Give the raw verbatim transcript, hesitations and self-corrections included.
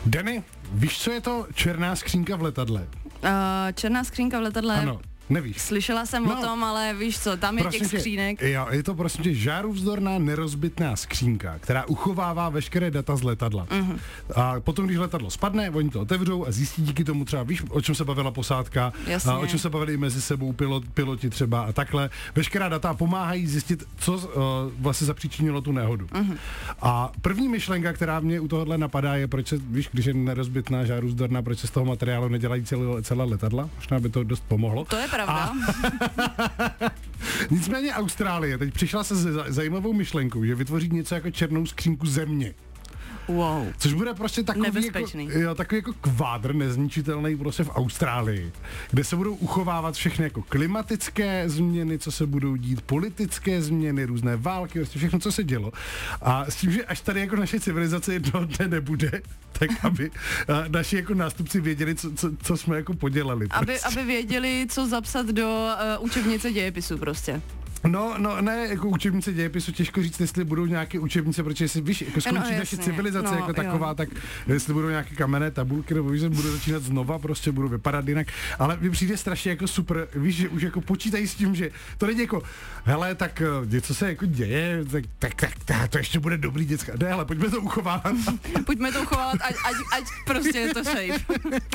Dany, víš, co je to černá skřínka v letadle? Uh, černá skřínka v letadle? Ano. Nevíš. Slyšela jsem no, o tom, ale víš co, tam je těch skřínek. Tě, jo, je to prostě tě žárůvzdorná nerozbitná skřínka, která uchovává veškeré data z letadla. Uh-huh. A potom, když letadlo spadne, oni to otevřou a zjistí díky tomu třeba, víš, o čem se bavila posádka, a o čem se bavili mezi sebou pilot, piloti třeba a takhle. Veškerá data pomáhají zjistit, co uh, vlastně zapříčinilo tu nehodu. Uh-huh. A první myšlenka, která mě u tohohle napadá, je, proč se, víš, když je nerozbitná žárůvzdorná, proč se z toho materiálu nedělají celé, celé letadla? Možná by to dost pomohlo. To je pravda. A nicméně Austrálie teď přišla se zajímavou myšlenkou, že vytvoří něco jako černou skřínku země. Wow. Což bude prostě takový jako, jo, takový jako kvádr nezničitelný prostě v Austrálii, kde se budou uchovávat všechny jako klimatické změny, co se budou dít, politické změny, různé války, prostě všechno, co se dělo. A s tím, že až tady jako naše civilizace jednoho dne nebude, tak aby naši jako nástupci věděli, co, co, co jsme jako podělali. Aby, prostě. aby věděli, co zapsat do uh, učebnice dějepisu prostě. No, no, ne, jako učebnice dějepisu, těžko říct, jestli budou nějaké učebnice, protože si, víš, jako skončí no, naše civilizace no, jako taková, jo. Tak jestli budou nějaké kamenné tabulky, nebo víš, že budou začínat znova, prostě budou vypadat jinak, ale mi přijde strašně jako super, víš, že už jako počítají s tím, že to není jako, hele, tak něco se jako děje, tak, tak, tak, tak to ještě bude dobrý děcka, ne, hele, pojďme to uchovávat. Pojďme to uchovávat, ať, ať, ať prostě je to safe.